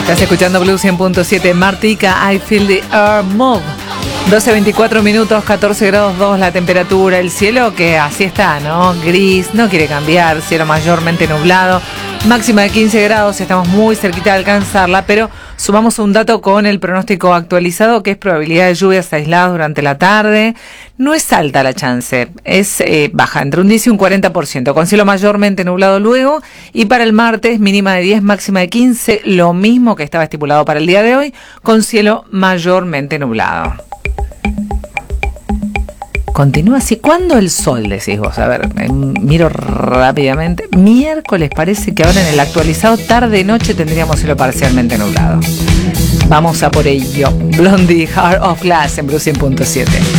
Estás escuchando Blue 100.7. Martica, I Feel the Earth Move. 12:24 minutos, 14 grados 2 la temperatura. El cielo que así está, ¿no? Gris, no quiere cambiar. Cielo mayormente nublado. Máxima de 15 grados, estamos muy cerquita de alcanzarla, pero sumamos un dato con el pronóstico actualizado, que es probabilidad de lluvias aisladas durante la tarde. No es alta la chance, es baja, entre un 10 y un 40%, con cielo mayormente nublado luego. Y para el martes, mínima de 10, máxima de 15, lo mismo que estaba estipulado para el día de hoy, con cielo mayormente nublado. Continúa así. ¿Cuándo el sol, decís vos? A ver, miro rápidamente. Miércoles, parece que ahora en el actualizado tarde-noche tendríamos cielo parcialmente nublado. Vamos a por ello. Blondie, Heart of Glass en Blue 100.7.